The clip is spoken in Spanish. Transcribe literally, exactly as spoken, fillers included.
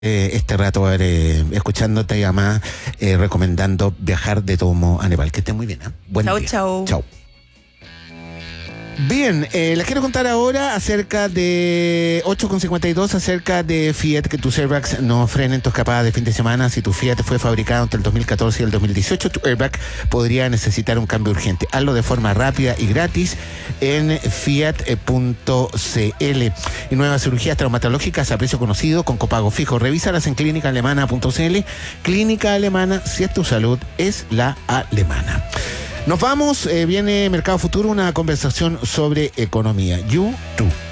Eh, este rato eh, escuchándote y además eh, recomendando viajar de Tomo a Nepal. Que esté muy bien, ¿eh? Buen Chau, día. chau. Chau. Bien, eh, les quiero contar ahora acerca de ocho con cincuenta y dos, acerca de Fiat, que tus airbags no frenen tu escapada de fin de semana. Si tu Fiat fue fabricado entre el dos mil catorce y el dos mil dieciocho, tu airbag podría necesitar un cambio urgente. Hazlo de forma rápida y gratis en fiat punto c l. Y nuevas cirugías traumatológicas a precio conocido con copago fijo. Revísalas en clínica alemana punto c l. Clínica Alemana, si es tu salud, es la alemana. Nos vamos, eh, viene Mercado Futuro, una conversación sobre economía. You, tú.